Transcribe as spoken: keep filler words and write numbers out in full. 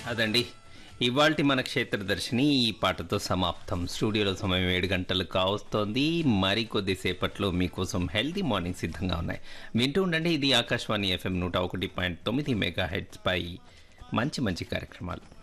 అదండి ఇవాల్టి మన క్షేత్రదర్శిని ఈ పాటతో సమాప్తం. స్టూడియోలో సమయం ఏడు గంటలు కావస్తోంది. మరి కొద్దిసేపట్లో మీకోసం హెల్దీ మార్నింగ్ సిద్ధంగా ఉన్నాయి. వింటూ ఉండండి. ఇది ఆకాశవాణి ఎఫ్ఎం నూట ఒకటి పాయింట్ తొమ్మిది మెగా హెడ్స్ పై మంచి మంచి కార్యక్రమాలు.